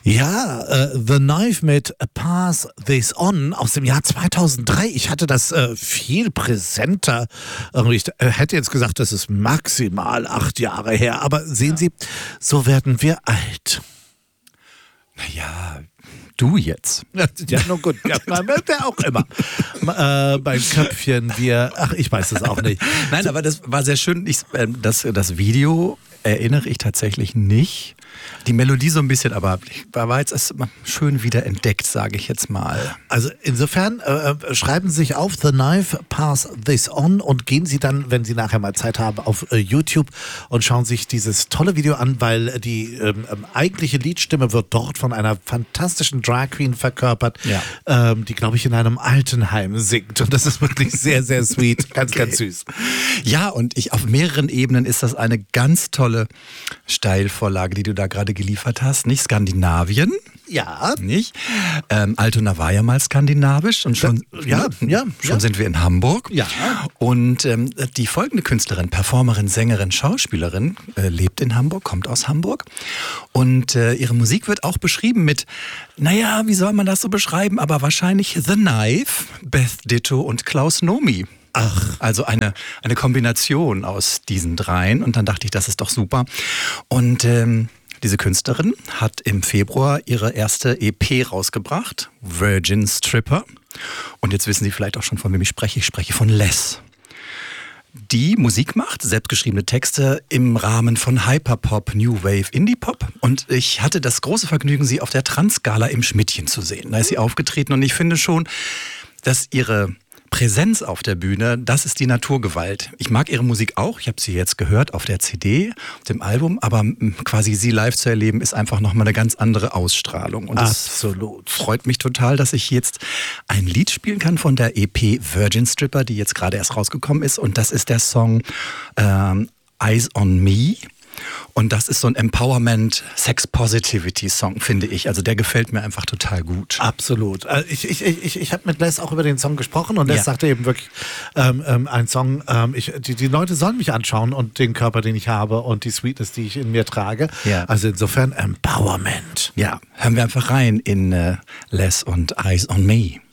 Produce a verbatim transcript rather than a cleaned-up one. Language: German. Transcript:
Ja, äh, The Knife mit Pass This On aus dem Jahr zweitausenddrei. Ich hatte das äh, viel präsenter. Irgendwie, ich äh, hätte jetzt gesagt, das ist maximal acht Jahre her. Aber sehen ja. Sie, so werden wir alt. Naja, du jetzt. Ja, nun gut. Ja, wer auch immer. äh, mein Köpfchen, wir, ach, ich weiß es auch nicht. Nein, aber das war sehr schön. Ich, äh, das, das Video erinnere ich tatsächlich nicht. Die Melodie so ein bisschen, aber war jetzt erst schön wieder entdeckt, sage ich jetzt mal. Also insofern äh, schreiben Sie sich auf The Knife, Pass This On und gehen Sie dann, wenn Sie nachher mal Zeit haben, auf äh, YouTube und schauen sich dieses tolle Video an, weil die ähm, eigentliche Liedstimme wird dort von einer fantastischen Drag Queen verkörpert, ja. ähm, die, glaube ich, in einem Altenheim singt. Und das ist wirklich sehr, sehr sweet, ganz, okay. ganz süß. Ja, und ich auf mehreren Ebenen ist das eine ganz tolle Steilvorlage, die du da gerade geliefert hast. Nicht Skandinavien. Ja. Nicht? Ähm, Altona war ja mal skandinavisch und schon, ja, ja, ja, schon ja. sind wir in Hamburg. Ja. Und ähm, die folgende Künstlerin, Performerin, Sängerin, Schauspielerin, äh, lebt in Hamburg, kommt aus Hamburg. Und äh, ihre Musik wird auch beschrieben mit, naja, wie soll man das so beschreiben? Aber wahrscheinlich The Knife, Beth Ditto und Klaus Nomi. Ach. Also eine, eine Kombination aus diesen dreien. Und dann dachte ich, das ist doch super. Und ähm, diese Künstlerin hat im Februar ihre erste E P rausgebracht, Virgin Stripper. Und jetzt wissen Sie vielleicht auch schon, von wem ich spreche. Ich spreche von Les. Die Musik macht, selbstgeschriebene Texte im Rahmen von Hyperpop, New Wave, Indie-Pop. Und ich hatte das große Vergnügen, sie auf der Trans-Gala im Schmidtchen zu sehen. Da ist sie aufgetreten und ich finde schon, dass ihre Präsenz auf der Bühne, das ist die Naturgewalt. Ich mag ihre Musik auch, ich habe sie jetzt gehört auf der C D, auf dem Album, aber quasi sie live zu erleben, ist einfach nochmal eine ganz andere Ausstrahlung. Und absolut. Es freut mich total, dass ich jetzt ein Lied spielen kann von der E P Virgin Stripper, die jetzt gerade erst rausgekommen ist. Und das ist der Song ähm, Eyes on Me. Und das ist so ein Empowerment-Sex-Positivity-Song, finde ich. Also der gefällt mir einfach total gut. Absolut. Ich, ich, ich, ich habe mit Les auch über den Song gesprochen und Les ja. sagte eben wirklich, ähm, ähm, ein Song, ähm, ich, die, die Leute sollen mich anschauen und den Körper, den ich habe und die Sweetness, die ich in mir trage. Ja. Also insofern Empowerment. Ja, hören wir einfach rein in äh, Les und Eyes on Me.